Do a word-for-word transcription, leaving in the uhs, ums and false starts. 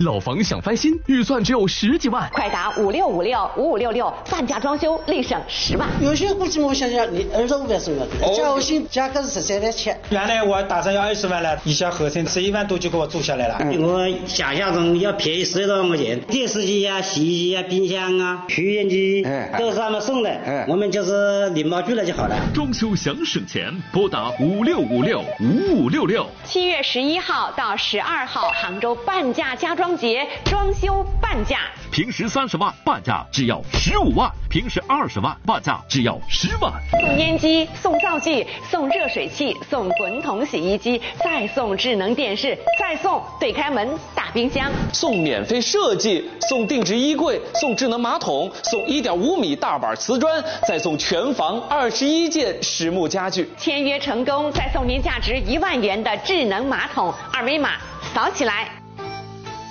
老房想翻新，预算只有十几万， 快打五六五六五五六六，半价装修立省十万。 有些估计我想想，你二十五万左右，加薪价格是十三万七。 原来我打算要二十万了，一下合成吃一万多就给我租下来了。 嗯、我想象中要便宜十多万块钱，电视机啊、洗衣机啊、冰箱啊、抽烟机、嗯、都是他们送的，嗯、我们就是礼貌拒了就好了。 装修想省钱，拨打五六五六五五六六。 七月十一号到十二号，杭州半价家装节，装修半价。 平时三十万，半价只要十五万；平时二十万，半价只要十万。 送烟机，送灶具，送热水器，送滚筒洗衣机，再送智能电视，再送对开门大冰箱， 送免费设计，送定制衣柜，送智能马桶，送一点五米大板瓷砖，再送全房二十一件实木家具。 签约成功，再送您价值一万元的智能马桶，二维码扫起来。